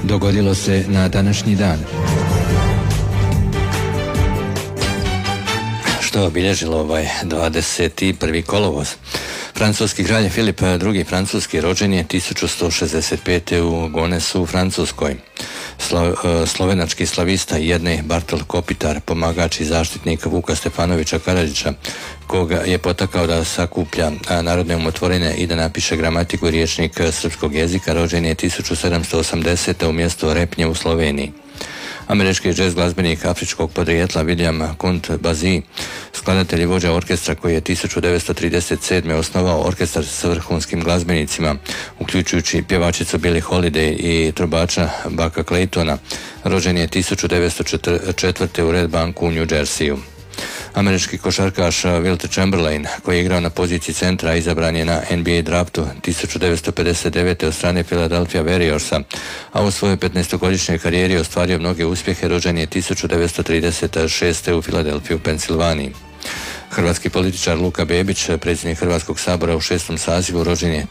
dogodilo se na današnji dan. Što je obilježilo 21. kolovoz. Francuski kralj Filip II. Francuski rođen je 1165. u Gonesu u Francuskoj. Slovenački slavista Jednej Bartol Kopitar, pomagač i zaštitnik Vuka Stefanovića Karadžića, koga je potakao da sakuplja narodne umotvorine i da napiše gramatiku i rječnik srpskog jezika, rođen je 1780. u mjestu Repnje u Sloveniji. Američki jazz glazbenik afričkog podrijetla William Count Basie, skladatelj i vođa orkestra koji je 1937. osnovao orkestar s vrhunskim glazbenicima, uključujući pjevačicu Billie Holiday i trubača Bucka Claytona, rođen je 1904. u Red Banku u New Jerseyu. Američki košarkaš Wilt Chamberlain, koji je igrao na poziciji centra, izabran je na NBA draftu 1959. od strane Philadelphia Warriorsa, a u svojoj 15-godišnjoj karijeri ostvario mnoge uspjehe, rođen je 1936. u Filadelfiji u Pensilvaniji. Hrvatski političar Luka Bebić, predsjednik Hrvatskog sabora u 6. sazivu, rođen je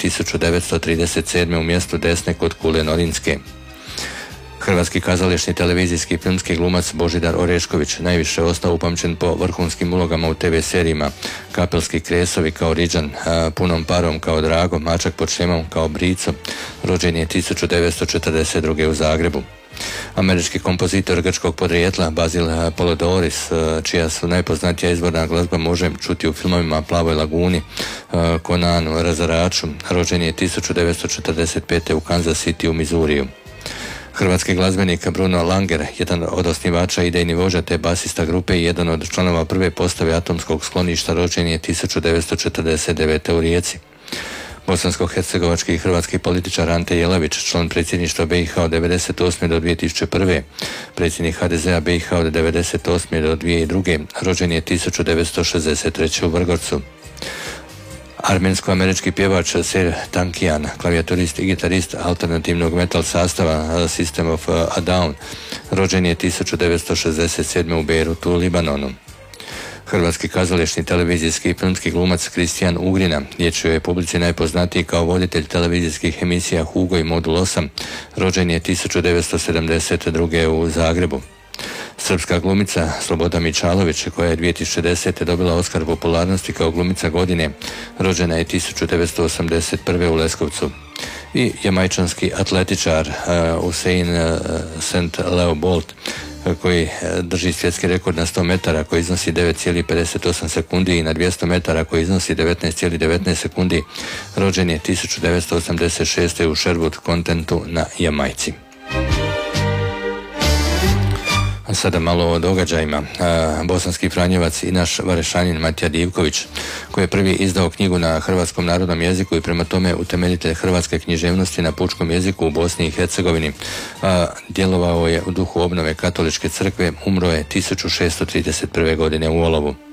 1937. u mjestu Desne kod Kule Norinske. Hrvatski kazališni, televizijski i filmski glumac Božidar Orešković, najviše ostao upamćen po vrhunskim ulogama u TV serijima Kapelski kresovi kao Riđan, Punom parom kao Drago, Mačak pod šemom kao Brico, rođen je 1942. u Zagrebu. Američki kompozitor grčkog podrijetla Basil Polodoris, čija su najpoznatija izvorna glazba može čuti u filmovima Plavoj laguni, Konanu, Razaraču, rođen je 1945. u Kansas City u Mizuriju. Hrvatski glazbenik Bruno Langer, jedan od osnivača, idejni vođa te basista grupe i jedan od članova prve postave atomskog skloništa, rođen je 1949. u Rijeci. Bosansko-hercegovački i hrvatski političar Ante Jelavić, član predsjedništva BiH od 1998. do 2001. predsjednik HDZ-a BiH od 1998. do 2002. rođen je 1963. u Vrgorcu. Armensko-američki pjevač Ser Tankian, klavijaturist i gitarist alternativnog metal sastava System of a Down, rođen je 1967. u Beirutu u Libanonu. Hrvatski kazališni, televizijski i filmski glumac Kristijan Ugrina, riječju je publici najpoznatiji kao voditelj televizijskih emisija Hugo i Modul 8, rođen je 1972. u Zagrebu. Srpska glumica Sloboda Mičalović, koja je 2010. dobila Oskar popularnosti kao glumica godine, rođena je 1981. u Leskovcu. I jamajčanski atletičar Usain St. Leo Bolt, koji drži svjetski rekord na 100 metara koji iznosi 9,58 sekundi i na 200 metara koji iznosi 19,19 sekundi, rođen je 1986. u Sherwood Contentu na Jamajci. Sada malo o događajima. Bosanski franjevac i naš Varešanin Matija Divković, koji je prvi izdao knjigu na hrvatskom narodnom jeziku i prema tome utemeljitelj hrvatske književnosti na pučkom jeziku u Bosni i Hercegovini, djelovao je u duhu obnove katoličke crkve, umro je 1631. godine u Olovu.